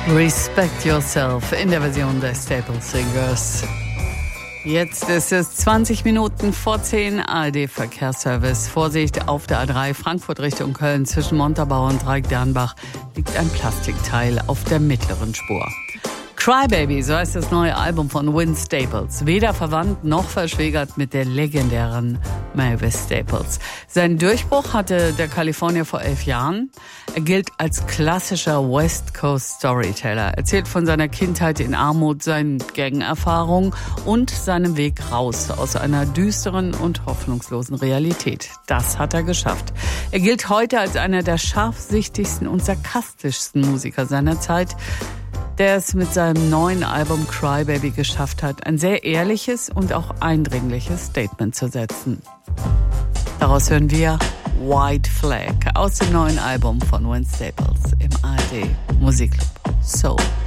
Respect Yourself in der Version der Staple Singers. Jetzt ist es 20 Minuten vor 10, ARD-Verkehrsservice. Vorsicht auf der A3 Frankfurt Richtung Köln zwischen Montabaur und Dreieck-Dernbach liegt ein Plastikteil auf der mittleren Spur. Crybaby, so heißt das neue Album von Vince Staples. Weder verwandt noch verschwägert mit der legendären Mavis Staples. Seinen Durchbruch hatte der Kalifornier vor 11 Jahren. Er gilt als klassischer West Coast Storyteller. Erzählt von seiner Kindheit in Armut, seinen Gang-Erfahrungen und seinem Weg raus aus einer düsteren und hoffnungslosen Realität. Das hat er geschafft. Er gilt heute als einer der scharfsichtigsten und sarkastischsten Musiker seiner Zeit, der es mit seinem neuen Album Crybaby geschafft hat, ein sehr ehrliches und auch eindringliches Statement zu setzen. Daraus hören wir White Flag aus dem neuen Album von Vince Staples im ARD Musikclub Soul.